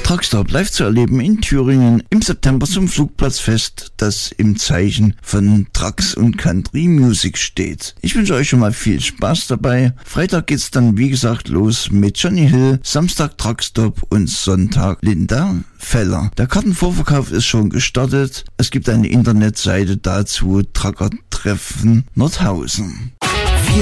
Truckstop live zu erleben in Thüringen im September zum Flugplatzfest, das im Zeichen von Trucks und Country Music steht. Ich wünsche euch schon mal viel Spaß dabei. Freitag geht's dann wie gesagt los mit Johnny Hill, Samstag Truckstop und Sonntag Linda Feller. Der Kartenvorverkauf ist schon gestartet. Es gibt eine Internetseite dazu, Truckertreffen Nordhausen.